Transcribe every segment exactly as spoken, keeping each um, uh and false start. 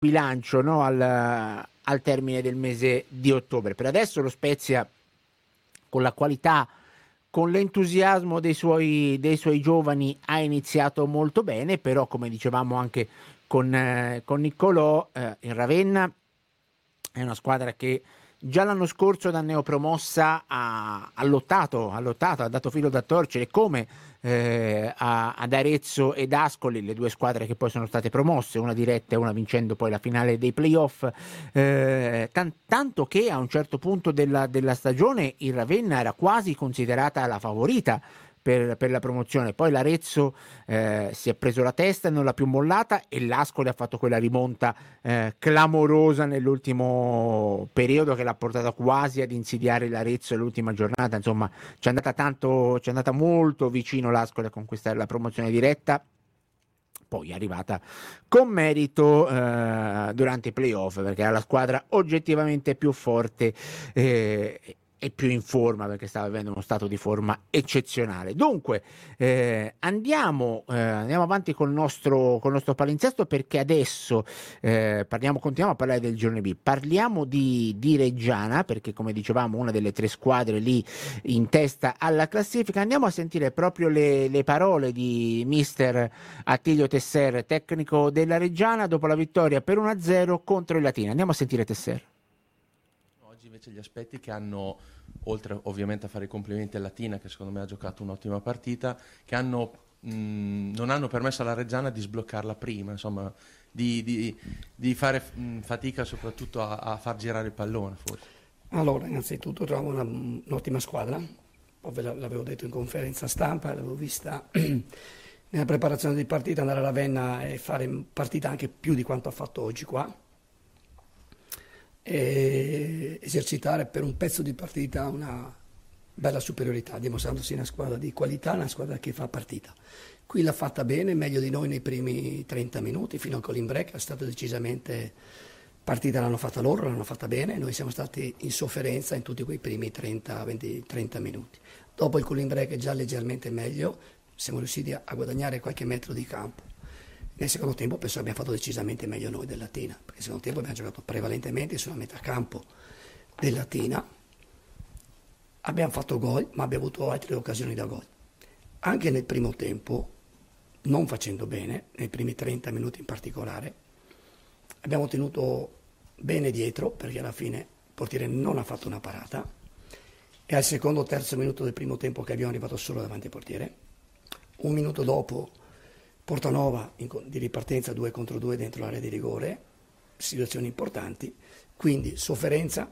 bilancio, no, al, al termine del mese di ottobre. Per adesso lo Spezia, con la qualità, con l'entusiasmo dei suoi, dei suoi giovani, ha iniziato molto bene, però come dicevamo anche con, eh, con Niccolò, eh, il Ravenna è una squadra che già l'anno scorso da neopromossa ha, ha lottato, ha lottato, ha dato filo da torcere, come eh, a, ad Arezzo ed Ascoli, le due squadre che poi sono state promosse, una diretta e una vincendo poi la finale dei playoff, eh, tan- tanto che a un certo punto della, della stagione il Ravenna era quasi considerata la favorita per, per la promozione. Poi l'Arezzo eh, si è preso la testa e non l'ha più mollata, e l'Ascoli ha fatto quella rimonta eh, clamorosa nell'ultimo periodo che l'ha portata quasi ad insidiare l'Arezzo l'ultima giornata. Insomma, c'è andata tanto, c'è andata molto vicino l'Ascoli a conquistare la promozione diretta. Poi è arrivata con merito eh, durante i playoff, perché era la squadra oggettivamente più forte eh, e più in forma, perché stava vivendo uno stato di forma eccezionale. Dunque eh, andiamo, eh, andiamo avanti col nostro, col nostro palinsesto, perché adesso eh, parliamo, continuiamo a parlare del girone B, parliamo di, di Reggiana, perché come dicevamo una delle tre squadre lì in testa alla classifica. Andiamo a sentire proprio le, le parole di mister Attilio Tesser, tecnico della Reggiana, dopo la vittoria per uno a zero contro il Latina. Andiamo a sentire Tesser. Oggi invece gli aspetti che hanno, oltre ovviamente a fare i complimenti al Latina, che secondo me ha giocato un'ottima partita, che hanno, mh, non hanno permesso alla Reggiana di sbloccarla prima, insomma, di, di, di fare mh, fatica soprattutto a, a far girare il pallone, forse. Allora, innanzitutto trovo una, un'ottima squadra, poi ve l'avevo detto in conferenza stampa, l'avevo vista nella preparazione di partita, andare a Ravenna e fare partita anche più di quanto ha fatto oggi qua, e esercitare per un pezzo di partita una bella superiorità, dimostrandosi una squadra di qualità, una squadra che fa partita. Qui l'ha fatta bene, meglio di noi nei primi trenta minuti, fino al call break, è stata decisamente partita, l'hanno fatta loro, l'hanno fatta bene, noi siamo stati in sofferenza in tutti quei primi trenta, venti, trenta minuti. Dopo il call break già leggermente meglio, siamo riusciti a guadagnare qualche metro di campo. Nel secondo tempo penso che abbiamo fatto decisamente meglio noi del Latina, perché nel secondo tempo abbiamo giocato prevalentemente sulla metà campo del Latina, abbiamo fatto gol, ma abbiamo avuto altre occasioni da gol. Anche nel primo tempo, non facendo bene, nei primi trenta minuti in particolare, abbiamo tenuto bene dietro, perché alla fine il portiere non ha fatto una parata, e al secondo o terzo minuto del primo tempo che abbiamo arrivato solo davanti al portiere. Un minuto dopo Portanova in, di ripartenza due contro due dentro l'area di rigore, situazioni importanti, quindi sofferenza,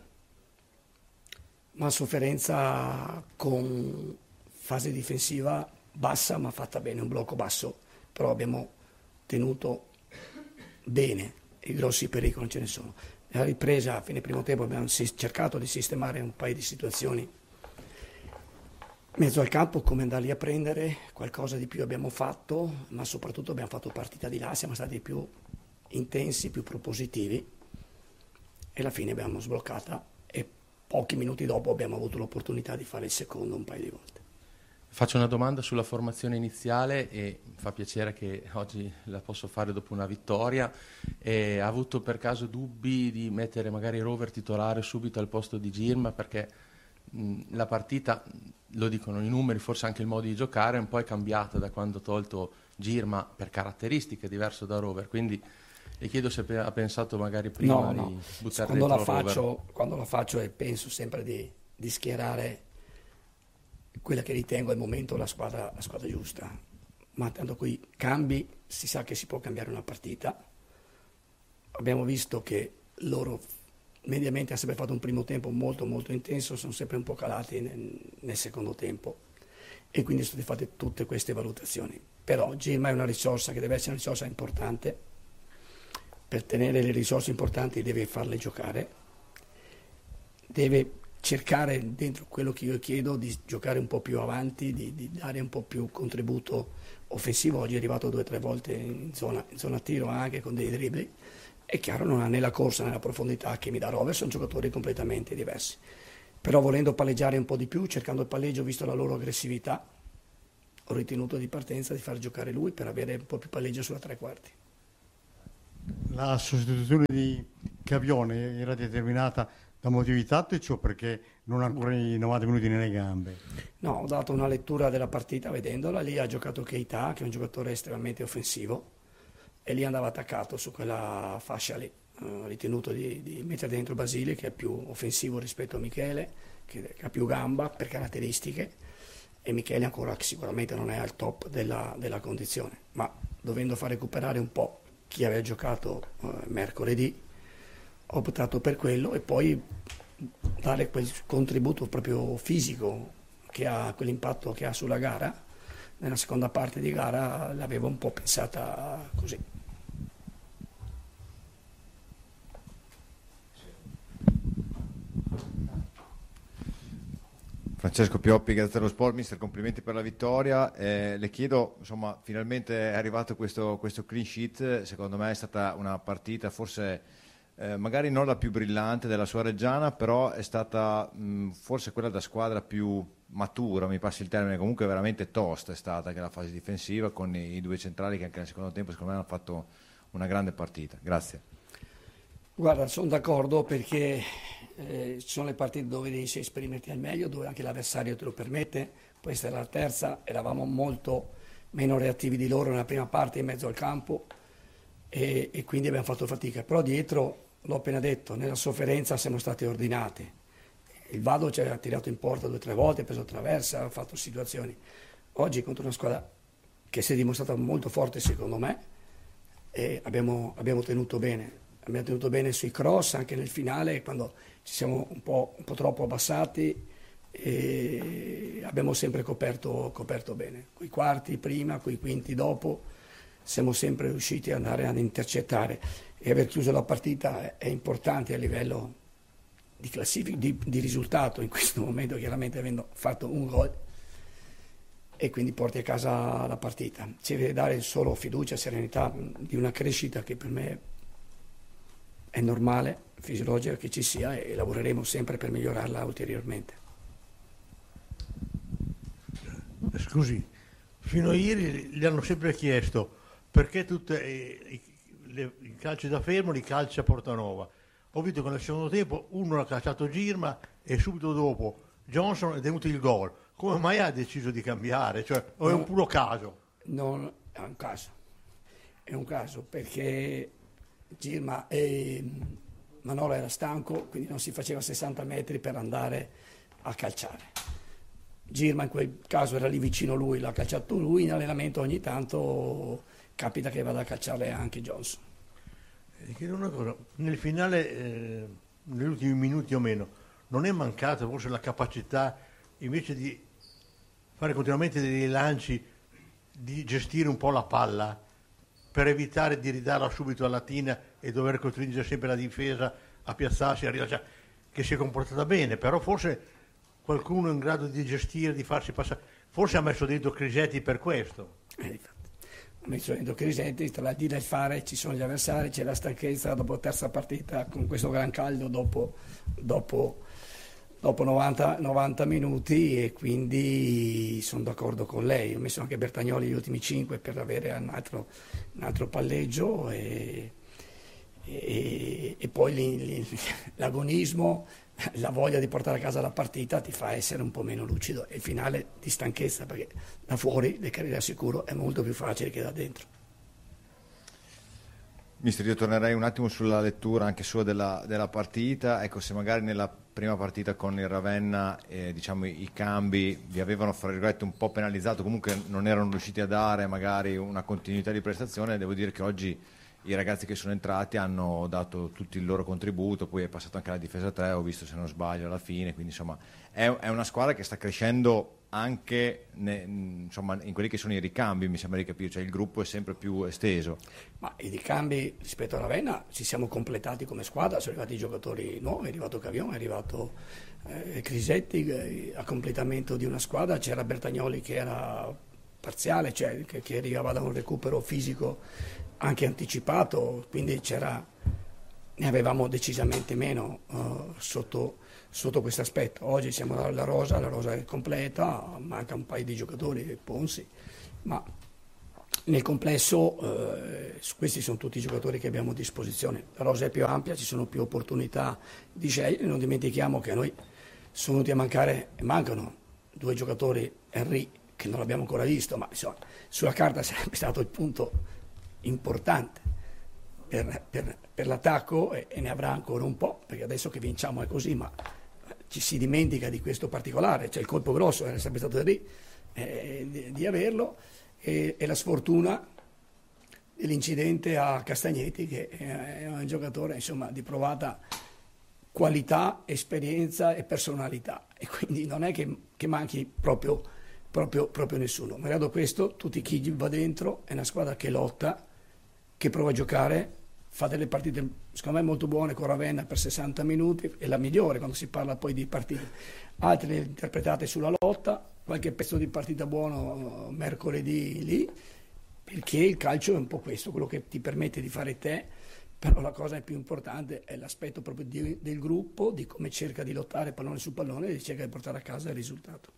ma sofferenza con fase difensiva bassa ma fatta bene, un blocco basso, però abbiamo tenuto bene, i grossi pericoli non ce ne sono. Nella ripresa a fine primo tempo abbiamo cercato di sistemare un paio di situazioni mezzo al campo, come andarli a prendere, qualcosa di più abbiamo fatto, ma soprattutto abbiamo fatto partita di là, siamo stati più intensi, più propositivi, e alla fine abbiamo sbloccata e pochi minuti dopo abbiamo avuto l'opportunità di fare il secondo un paio di volte. Faccio una domanda sulla formazione iniziale, e fa piacere che oggi la posso fare dopo una vittoria. E ha avuto per caso dubbi di mettere magari Rover titolare subito al posto di Girma, perché mh, la partita, lo dicono i numeri, forse anche il modo di giocare un po' è cambiata da quando ha tolto Girma, per caratteristiche diverso da Rover, quindi le chiedo se ha pensato magari prima no, di no. buttare quando dentro la Rover. faccio, quando la faccio e penso sempre di, di schierare quella che ritengo al momento la squadra, la squadra giusta, ma tanto qui cambi, si sa che si può cambiare una partita. Abbiamo visto che loro mediamente hanno sempre fatto un primo tempo molto molto intenso, sono sempre un po' calati nel, nel secondo tempo, e quindi sono state fatte tutte queste valutazioni. Però Girma è una risorsa che deve essere una risorsa importante, per tenere le risorse importanti deve farle giocare, deve cercare dentro quello che io chiedo di giocare un po' più avanti, di, di dare un po' più contributo offensivo. Oggi è arrivato due o tre volte in zona, in zona tiro anche con dei dribbli. È chiaro, non ha né la corsa né la profondità che mi dà Rover, sono giocatori completamente diversi. Però volendo palleggiare un po' di più, cercando il palleggio, visto la loro aggressività, ho ritenuto di partenza di far giocare lui per avere un po' più palleggio sulla tre quarti. La sostituzione di Cavione era determinata da motivi tattici o perché non ha ancora i novanta minuti nelle gambe? No, ho dato una lettura della partita vedendola, lì ha giocato Keita, che è un giocatore estremamente offensivo, e lì andava attaccato su quella fascia lì. Ho ritenuto di, di mettere dentro Basile, che è più offensivo rispetto a Michele, che ha più gamba per caratteristiche, e Michele ancora sicuramente non è al top della, della condizione, ma dovendo far recuperare un po' chi aveva giocato eh, mercoledì, ho optato per quello e poi dare quel contributo proprio fisico che ha, quell'impatto che ha sulla gara. Nella seconda parte di gara l'avevo un po' pensata così. Francesco Pioppi, Gazzetta dello Sport. Mister, complimenti per la vittoria. Eh, le chiedo, insomma, finalmente è arrivato questo, questo clean sheet. Secondo me è stata una partita forse eh, magari non la più brillante della sua Reggiana, però è stata mh, forse quella da squadra più matura, mi passi il termine, comunque veramente tosta è stata anche la fase difensiva, con i, i due centrali che anche nel secondo tempo secondo me hanno fatto una grande partita. Grazie. Guarda, sono d'accordo perché eh, ci sono le partite dove riesci a esprimerti al meglio, dove anche l'avversario te lo permette. Questa era la terza, eravamo molto meno reattivi di loro nella prima parte in mezzo al campo e, e quindi abbiamo fatto fatica. Però dietro, l'ho appena detto, nella sofferenza siamo stati ordinati. Il Vado ci ha tirato in porta due o tre volte, ha preso traversa, ha fatto situazioni. Oggi contro una squadra che si è dimostrata molto forte secondo me e abbiamo, abbiamo tenuto bene. Abbiamo tenuto bene sui cross anche nel finale quando ci siamo un po', un po' troppo abbassati e abbiamo sempre coperto, coperto bene. Coi quarti prima, coi quinti dopo siamo sempre riusciti ad andare ad intercettare e aver chiuso la partita è importante a livello di classifica, di, di risultato in questo momento, chiaramente avendo fatto un gol e quindi porti a casa la partita. Ci deve dare solo fiducia, serenità di una crescita che per me è normale, fisiologica che ci sia e lavoreremo sempre per migliorarla ulteriormente. Scusi, fino a ieri gli hanno sempre chiesto perché tutti i, i, i calci da fermo li calcia Portanova. Ho visto che nel secondo tempo uno ha calciato Girma e subito dopo Johnson è venuto il gol. Come mai ha deciso di cambiare? Cioè, o è un puro caso? Non è un caso, è un caso perché Girma e Manolo era stanco, quindi non si faceva sessanta metri per andare a calciare. Girma in quel caso era lì vicino lui, l'ha calciato lui, in allenamento ogni tanto capita che vada a calciare anche Johnson. Chiedo una cosa, nel finale, eh, negli ultimi minuti o meno, non è mancata forse la capacità invece di fare continuamente dei lanci, di gestire un po' la palla per evitare di ridarla subito alla Latina e dover costringere sempre la difesa a piazzarsi, a rilasciare, che si è comportata bene, però forse qualcuno è in grado di gestire, di farsi passare, forse ha messo dentro Crisetti per questo. Eh, infatti, ha messo dentro Crisetti, tra la dire e il fare ci sono gli avversari, c'è la stanchezza dopo la terza partita con questo gran caldo dopo, dopo, dopo novanta, novanta minuti e quindi sono d'accordo con lei. Ho messo anche Bertagnoli gli ultimi cinque per avere un altro, un altro palleggio e, e, e poi li, li, l'agonismo, la voglia di portare a casa la partita ti fa essere un po' meno lucido e il finale di stanchezza perché da fuori le carriere sicuro è molto più facile che da dentro. Mister, io tornerei un attimo sulla lettura anche sua della, della partita. Ecco, se magari nella prima partita con il Ravenna eh, diciamo, i, i cambi vi avevano fra virgolette un po' penalizzato, comunque non erano riusciti a dare magari una continuità di prestazione, devo dire che oggi i ragazzi che sono entrati hanno dato tutto il loro contributo, poi è passato anche la difesa tre, ho visto se non sbaglio alla fine, quindi insomma è, è una squadra che sta crescendo anche ne, insomma, in quelli che sono i ricambi, mi sembra di capire, cioè il gruppo è sempre più esteso. Ma i ricambi rispetto a Ravenna ci siamo completati come squadra, sono arrivati i giocatori nuovi, è arrivato Cavion, è arrivato eh, Crisetti, eh, a completamento di una squadra c'era Bertagnoli che era parziale, cioè che, che arrivava da un recupero fisico anche anticipato, quindi c'era, ne avevamo decisamente meno uh, sotto, sotto questo aspetto. Oggi siamo alla rosa, la rosa è completa, manca un paio di giocatori, Ponzi, ma nel complesso eh, questi sono tutti i giocatori che abbiamo a disposizione, la rosa è più ampia, ci sono più opportunità di scegliere, non dimentichiamo che a noi sono venuti a mancare e mancano due giocatori, Henry che non l'abbiamo ancora visto, ma insomma sulla carta sarebbe stato il punto importante per, per, per l'attacco e, e ne avrà ancora un po', perché adesso che vinciamo è così, ma ci si dimentica di questo particolare, cioè il colpo grosso era sempre stato lì, eh, di, di averlo, e, e la sfortuna dell'incidente a Castagneti, che è un giocatore insomma di provata qualità, esperienza e personalità, e quindi non è che, che manchi proprio, proprio, proprio nessuno. Malgrado questo, tutti chi va dentro è una squadra che lotta, che prova a giocare, fa delle partite secondo me molto buone con Ravenna per sessanta minuti, è la migliore quando si parla poi di partite, altre le interpretate sulla lotta, qualche pezzo di partita buono mercoledì lì, perché il calcio è un po' questo, quello che ti permette di fare te, però la cosa più importante è l'aspetto proprio di, del gruppo, di come cerca di lottare pallone su pallone e cerca di portare a casa il risultato.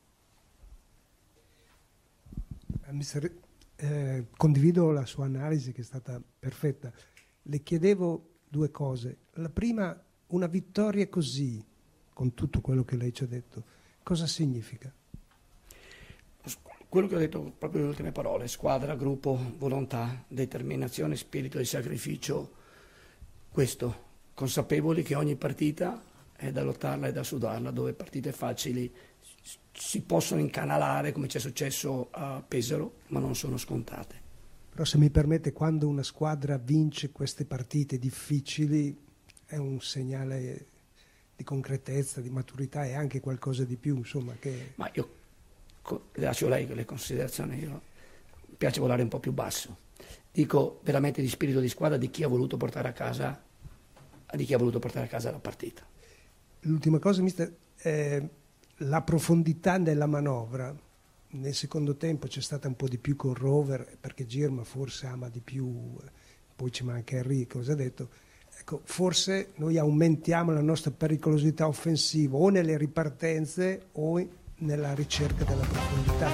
Mister, eh, condivido la sua analisi che è stata perfetta. Le chiedevo due cose. La prima, una vittoria così, con tutto quello che lei ci ha detto, cosa significa? Quello che ho detto proprio le ultime parole, squadra, gruppo, volontà, determinazione, spirito di sacrificio, questo, consapevoli che ogni partita è da lottarla e da sudarla, dove partite facili si possono incanalare come ci è successo a Pesaro, ma non sono scontate. Però se mi permette, quando una squadra vince queste partite difficili è un segnale di concretezza, di maturità e anche qualcosa di più, insomma, che... Ma io lascio lei le considerazioni, io mi piace volare un po' più basso. Dico veramente di spirito di squadra di chi ha voluto portare a casa di chi ha voluto portare a casa la partita. L'ultima cosa, mister, eh, la profondità della manovra. Nel secondo tempo c'è stata un po' di più con Rover, perché Girma forse ama di più, poi ci manca Henry, cosa ha detto. Ecco, forse noi aumentiamo la nostra pericolosità offensiva o nelle ripartenze o nella ricerca della profondità.